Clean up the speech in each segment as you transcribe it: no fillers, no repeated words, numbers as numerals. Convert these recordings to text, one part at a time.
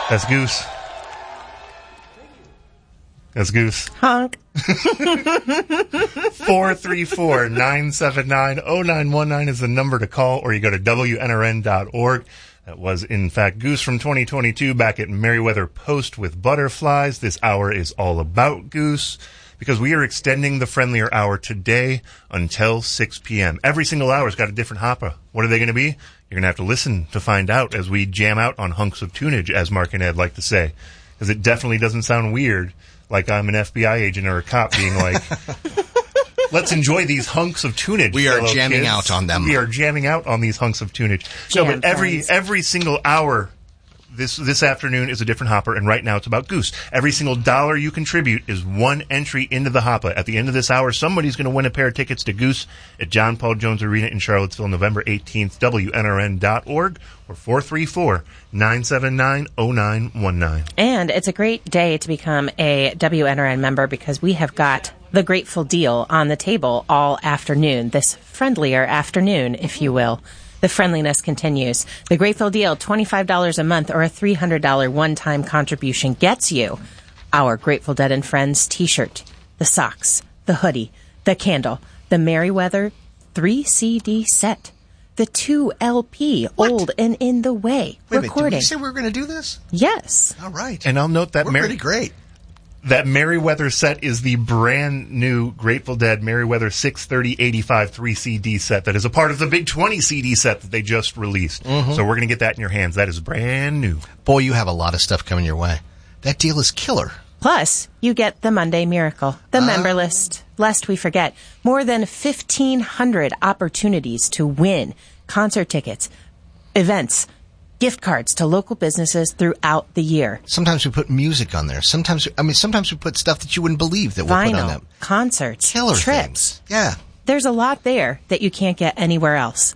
That's Goose. That's Goose. Honk. 434-979-0919 is the number to call, or you go to WNRN.org. That was, in fact, Goose from 2022 back at Merriweather Post with Butterflies. This hour is all about Goose, because we are extending the friendlier hour today until 6 p.m. Every single hour's got a different hopper. What are they going to be? You're going to have to listen to find out as we jam out on hunks of tunage, as Mark and Ed like to say, because it definitely doesn't sound weird like I'm an FBI agent or a cop being like, let's enjoy these hunks of tunage. We are jamming out on them. We are jamming out on these hunks of tunage. No, but every single hour this afternoon is a different hopper, and right now it's about Goose. Every single dollar you contribute is one entry into the hopper. At the end of this hour, somebody's going to win a pair of tickets to Goose at John Paul Jones Arena in Charlottesville, November 18th, WNRN.org, or 434-979-0919. And it's a great day to become a WNRN member, because we have got the Grateful Deal on the table all afternoon, this friendlier afternoon, if you will. The friendliness continues. The Grateful Deal, $25 a month or a $300 one-time contribution gets you our Grateful Dead and Friends t-shirt, the socks, the hoodie, the candle, the Merriweather 3-CD set, the 2 LP, Old and in the Way recording. Did we say we were going to do this? Yes. All right. And I'll note that we're pretty great. That Merriweather set is the brand new Grateful Dead Merriweather 630-85 3-CD set that is a part of the Big 20 CD set that they just released. Mm-hmm. So we're going to get that in your hands. That is brand new. Boy, you have a lot of stuff coming your way. That deal is killer. Plus, you get the Monday Miracle, the member list, lest we forget. More than 1,500 opportunities to win concert tickets, events, gift cards to local businesses throughout the year. Sometimes we put music on there. Sometimes we put stuff that you wouldn't believe that we'll put on them. Concerts, killer trips. Things. Yeah. There's a lot there that you can't get anywhere else.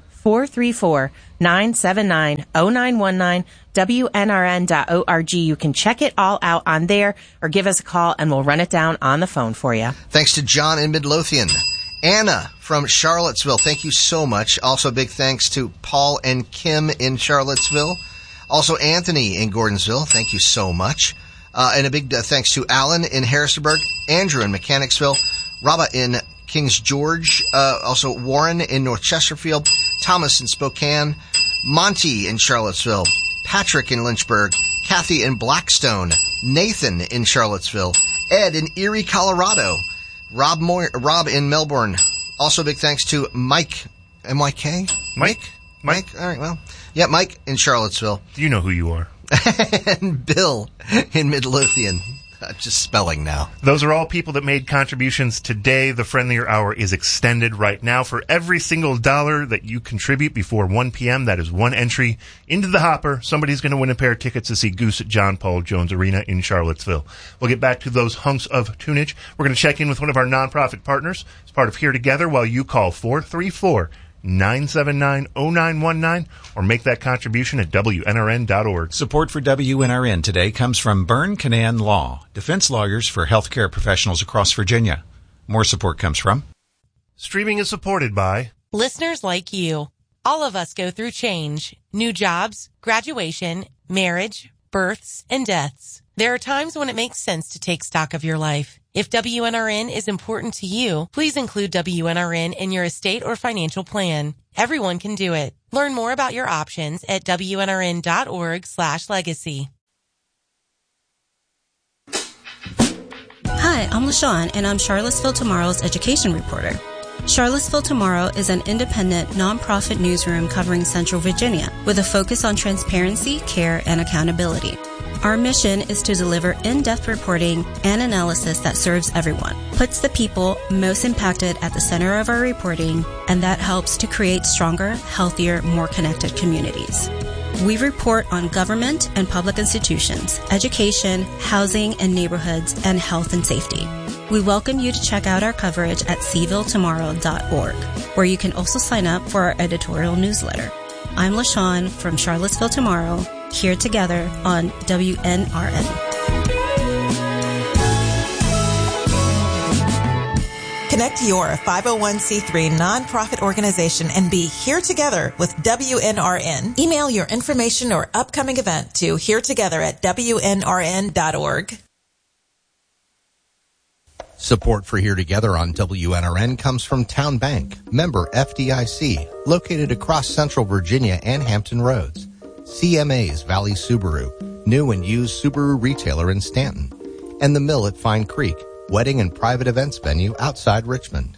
434-979-0919, WNRN.org. You can check it all out on there, or give us a call and we'll run it down on the phone for you. Thanks to John in Midlothian. Anna from Charlottesville, thank you so much. Also, big thanks to Paul and Kim in Charlottesville. Also, Anthony in Gordonsville, thank you so much. And a big thanks to Alan in Harrisonburg, Andrew in Mechanicsville, Rabba in Kings George, also Warren in North Chesterfield, Thomas in Spokane, Monty in Charlottesville, Patrick in Lynchburg, Kathy in Blackstone, Nathan in Charlottesville, Ed in Erie, Colorado, Rob in Melbourne. Also, big thanks to Mike. M-Y-K? Mike? All right, well. Yeah, Mike in Charlottesville. You know who you are. And Bill in Midlothian. Just spelling now. Those are all people that made contributions today. The friendlier hour is extended right now. For every single dollar that you contribute before 1 p.m., that is one entry into the hopper. Somebody's going to win a pair of tickets to see Goose at John Paul Jones Arena in Charlottesville. We'll get back to those hunks of tunage. We're going to check in with one of our nonprofit partners as part of Here Together while you call 434-979-0919 or make that contribution at WNRN.org. Support for WNRN today comes from Byrne Canaan Law, defense lawyers for healthcare professionals across Virginia. More support comes from Streaming is supported by listeners like you. All of us go through change, new jobs, graduation, marriage, births, and deaths. There are times when it makes sense to take stock of your life. If WNRN is important to you, please include WNRN in your estate or financial plan. Everyone can do it. Learn more about your options at WNRN.org/legacy. Hi, I'm LaShawn, and I'm Charlottesville Tomorrow's education reporter. Charlottesville Tomorrow is an independent, nonprofit newsroom covering Central Virginia with a focus on transparency, care, and accountability. Our mission is to deliver in-depth reporting and analysis that serves everyone, puts the people most impacted at the center of our reporting, and that helps to create stronger, healthier, more connected communities. We report on government and public institutions, education, housing and neighborhoods, and health and safety. We welcome you to check out our coverage at cvilletomorrow.org, where you can also sign up for our editorial newsletter. I'm LaShawn from Charlottesville Tomorrow, here together on WNRN. Connect your 501c3 nonprofit organization and be here together with WNRN. Email your information or upcoming event to heretogether@WNRN.org. Support for Here Together on WNRN comes from Town Bank, member FDIC, located across Central Virginia and Hampton Roads. CMA's Valley Subaru, new and used Subaru retailer in Stanton. And The Mill at Fine Creek, wedding and private events venue outside Richmond.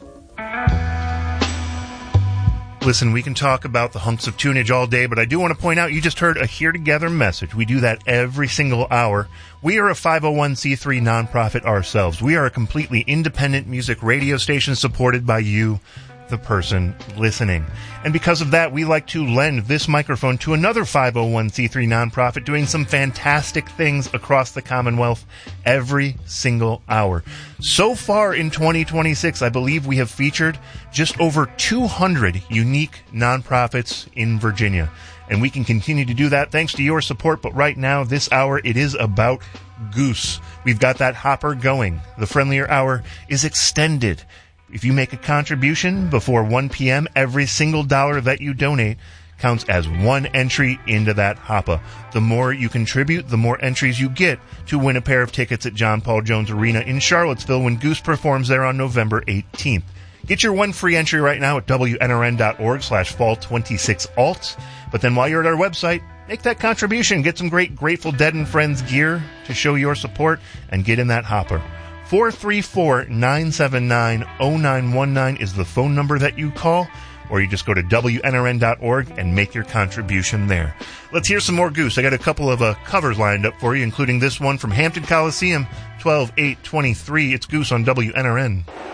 Listen, we can talk about the hunks of tunage all day, but I do want to point out you just heard a Here Together message. We do that every single hour. We are a 501c3 nonprofit ourselves. We are a completely independent music radio station supported by you, the person listening. And because of that, we like to lend this microphone to another 501c3 nonprofit doing some fantastic things across the Commonwealth every single hour. So far in 2026, I believe we have featured just over 200 unique nonprofits in Virginia. And we can continue to do that thanks to your support. But right now, this hour, it is about Goose. We've got that hopper going. The friendlier hour is extended. If you make a contribution before 1 p.m., every single dollar that you donate counts as one entry into that hopper. The more you contribute, the more entries you get to win a pair of tickets at John Paul Jones Arena in Charlottesville when Goose performs there on November 18th. Get your one free entry right now at WNRN.org/fall26alt. But then while you're at our website, make that contribution. Get some great Grateful Dead and Friends gear to show your support and get in that hopper. 434-979-0919 is the phone number that you call, or you just go to WNRN.org and make your contribution there. Let's hear some more Goose. I got a couple of covers lined up for you, including this one from Hampton Coliseum, 12/8/23. It's Goose on WNRN.